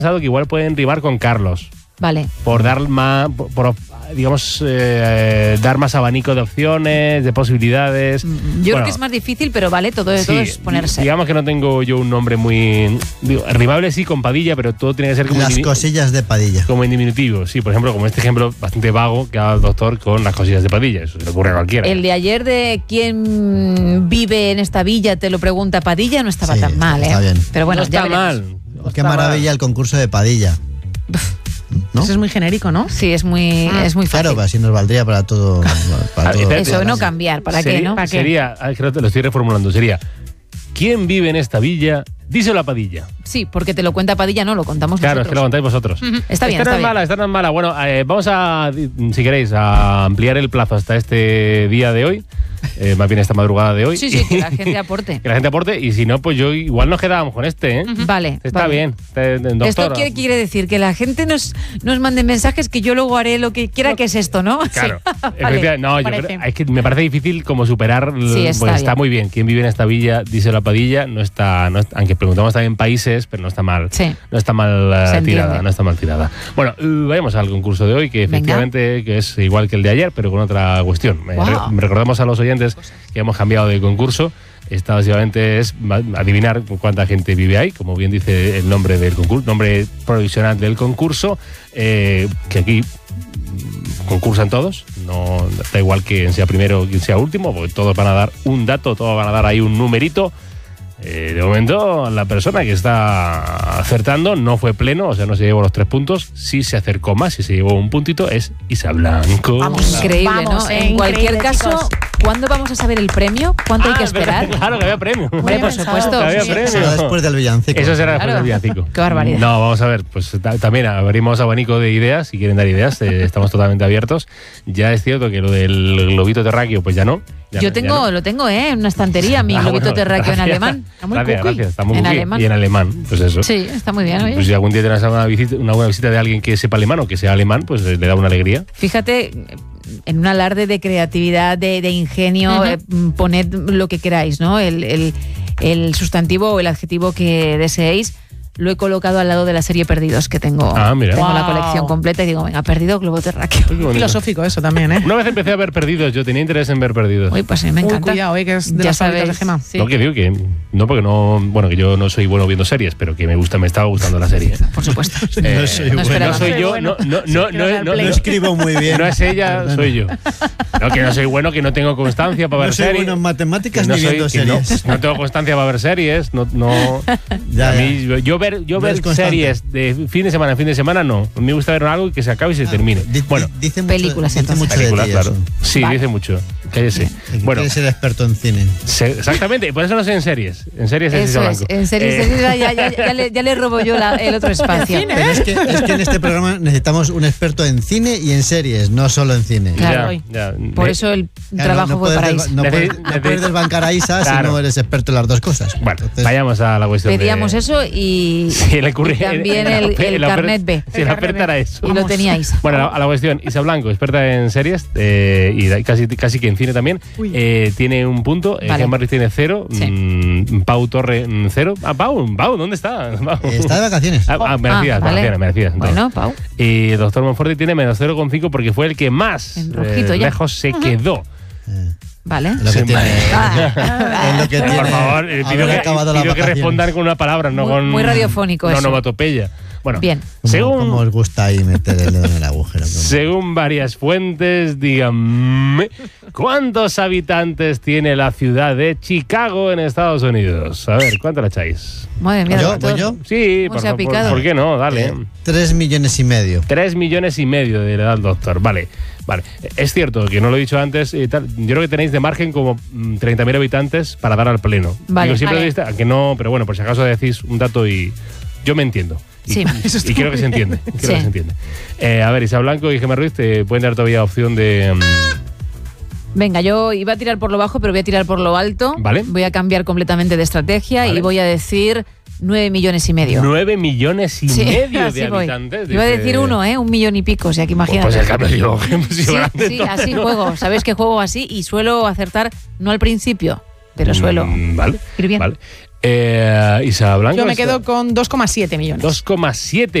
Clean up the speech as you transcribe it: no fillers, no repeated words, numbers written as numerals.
pensado que igual pueden rivar con Carlos. Vale. Por dar más, digamos, dar más abanico de opciones, de posibilidades. Yo creo que es más difícil, pero vale, todo es ponerse. Digamos que no tengo yo un nombre muy... rimable sí con Padilla, pero todo tiene que ser como... Las cosillas de Padilla. Como en diminutivo, sí. Por ejemplo, como este ejemplo bastante vago que haga el doctor con las cosillas de Padilla. Eso se le ocurre a cualquiera. El de ayer de quién vive en esta villa, te lo pregunta Padilla, no estaba tan mal, está bien. Pero bueno, no está mal. Qué maravilla el concurso de Padilla. ¿No? Eso es muy genérico, ¿no? Sí, es muy fácil. Claro, así nos valdría para todo. Eso, no cambiar, ¿para qué, no? Sería, creo que lo estoy reformulando, sería ¿quién vive en esta villa? Díselo a Padilla. Sí, porque te lo cuenta Padilla, no, lo contamos nosotros. Claro, es que lo contáis vosotros. Está bien, Esta no es mala. Bueno, vamos a, si queréis, a ampliar el plazo hasta este día de hoy. Más bien esta madrugada de hoy. Sí, que la gente aporte. Que la gente aporte, y si no, pues yo igual nos quedábamos con este, ¿eh? Vale. Está bien. Doctor. ¿Esto qué quiere decir? Que la gente nos mande mensajes que yo luego haré lo que quiera, que es esto, ¿no? Claro. Vale, no, yo creo, es que me parece difícil como superar, porque está muy bien. ¿Quién vive en esta villa? Díselo a Padilla. No está, aunque preguntamos también países, pero no está mal. Sí. No está mal tirada. No está mal tirada. Bueno, vayamos al concurso de hoy, que efectivamente que es igual que el de ayer, pero con otra cuestión. Recordamos a los oyentes que hemos cambiado de concurso. Esta básicamente es adivinar cuánta gente vive ahí, como bien dice el nombre del concurso, nombre provisional del concurso, que aquí concursan todos, no da igual quién sea primero o quién sea último, porque todos van a dar un dato, todos van a dar ahí un numerito. De momento, la persona que está acertando no fue pleno, o sea, no se llevó los 3 puntos. Sí se acercó más, sí se llevó un puntito, es Isa Blanco. Vamos, increíble, ¿no? En cualquier caso, chicos, ¿cuándo vamos a saber el premio? ¿Cuánto hay que esperar? Claro que había premio. Hombre, por supuesto. Que había premio. Será después del villancico. Eso será después del villancico. Qué barbaridad. No, vamos a ver, pues también abrimos abanico de ideas. Si quieren dar ideas, estamos totalmente abiertos. Ya es cierto que lo del globito terráqueo, pues ya no. Lo tengo, en una estantería, mi globito terráqueo en alemán. Gracias, está muy en cookie. alemán. Y en alemán, pues eso. Sí, está muy bien, oye. Pues si algún día tenés una buena visita de alguien que sepa alemán o que sea alemán, pues le da una alegría. Fíjate, en un alarde de creatividad, de ingenio, poned lo que queráis, ¿no? El sustantivo o el adjetivo que deseéis. Lo he colocado al lado de la serie Perdidos, que tengo. Mira. Tengo la colección completa y digo, venga, Perdido, globo terráqueo. Filosófico eso también, ¿eh? Una vez empecé a ver Perdidos, yo tenía interés en ver Perdidos. Uy, pues a mí me encanta. Cuidado, que es de ya las favoritas sabéis, de Gemma. Sí. No, que digo que no, porque no, bueno, que yo no soy bueno viendo series, pero que me estaba gustando la serie. Por supuesto. No soy bueno. No soy yo, no escribo muy bien. No es ella, soy yo. No, que no soy bueno, que no tengo constancia para ver series. No soy bueno en matemáticas ni viendo series. No tengo constancia para ver series. No. Ya, a mí, yo ver series de fin de semana, no. Me gusta ver algo y que se acabe y se termine. Bueno, dice mucho, películas, dice mucho películas, de ti, claro. Sí, dice mucho. Cállese. Bueno, quieres ser experto en cine. Exactamente, por eso no sé en series. En series es Eso blanco. En series ya le robo yo el otro espacio. Pero es que en este programa necesitamos un experto en cine y en series, no solo en cine. Claro. Por eso el trabajo fue para Isa. No puedes desbancar a Isa si no eres experto en las dos cosas. Bueno, vayamos a la cuestión. Pedíamos eso y también el carnet B. Si la oferta era eso. Y lo tenía Isa. Bueno, a la cuestión. Isa Blanco, experta en series y casi que en cine también. Tiene un punto. Gemma Ruiz tiene 0. Sí. Pau Torre 0. Pau, ¿dónde está? Está de vacaciones. Merecidas. Bueno, Pau. Y Doctor Monforte tiene menos 0,5 porque fue el que más lejos se quedó. Vale. Lo que tiene. Lo que tiene. Por favor, pido que respondan con una palabra, no con. Muy radiofónico eso. No onomatopeya. Bueno, bien. ¿Cómo os gusta ahí meter el dedo en el agujero? Según varias fuentes, díganme, ¿cuántos habitantes tiene la ciudad de Chicago en Estados Unidos? A ver, ¿cuánto la echáis? Madre mía, ¿Yo? Sí, ¿por qué no? Dale. 3,5 millones. 3,5 millones de edad, doctor. Vale. Es cierto que no lo he dicho antes. Yo creo que tenéis de margen como 30.000 habitantes para dar al pleno. Vale, digo, siempre que no, pero bueno, por si acaso decís un dato y yo me entiendo. Sí. Y creo que se entiende. A ver, Isa Blanco y Gemma Ruiz te pueden dar todavía opción de. Venga, yo iba a tirar por lo bajo, pero voy a tirar por lo alto. Vale. Voy a cambiar completamente de estrategia y voy a decir 9,5 millones. 9,5 millones de habitantes. Iba a decir 1 millón y pico, o sea que imagínate. Pues el cambio yo. Sí, así juego. Sabes que juego así y suelo acertar, no al principio, pero suelo. Vale. Ir bien. Vale. Isa Blanco. Yo me quedo con 2,7 millones. 2,7